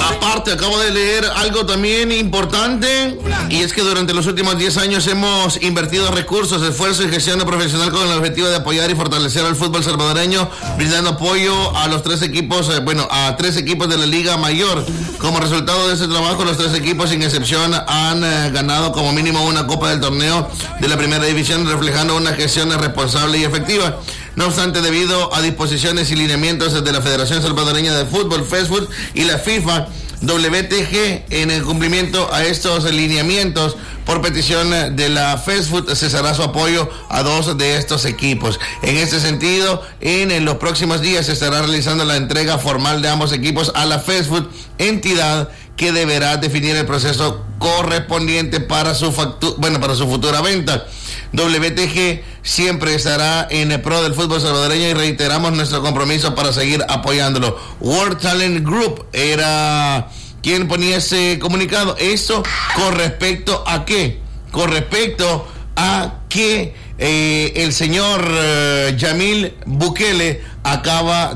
Aparte, acabo de leer algo también importante, y es que durante los últimos 10 años hemos invertido recursos, esfuerzo y gestión profesional con el objetivo de apoyar y fortalecer al fútbol salvadoreño, brindando apoyo a los 3 equipos, a 3 equipos de la Liga Mayor. Como resultado de ese trabajo, los 3 equipos, sin excepción, han ganado como mínimo una copa del torneo de la primera división, reflejando una gestión responsable y efectiva. No obstante, debido a disposiciones y lineamientos de la Federación Salvadoreña de Fútbol, FESFUT, y la FIFA, WTG, en el cumplimiento a estos lineamientos, por petición de la FESFUT, cesará su apoyo a 2 de estos equipos. En este sentido, en los próximos días se estará realizando la entrega formal de ambos equipos a la FESFUT, entidad que deberá definir el proceso correspondiente para su futura venta. WTG siempre estará en el pro del fútbol salvadoreño y reiteramos nuestro compromiso para seguir apoyándolo. World Talent Group era quien ponía ese comunicado. ¿Esto con respecto a qué? Con respecto a que el señor Yamil Bukele acaba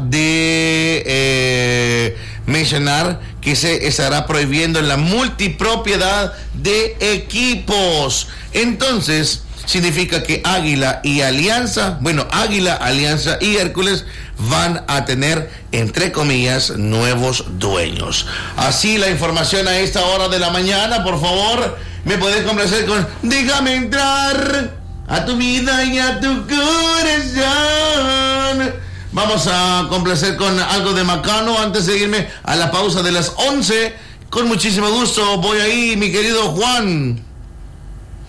de mencionar que se estará prohibiendo la multipropiedad de equipos. Entonces, significa que Águila, Alianza y Hércules van a tener, entre comillas, nuevos dueños. Así la información a esta hora de la mañana. Por favor, me puedes complacer con Déjame entrar a tu vida y a tu corazón. Vamos a complacer con algo de Macano antes de irme a la pausa de las 11. Con muchísimo gusto voy ahí, mi querido Juan.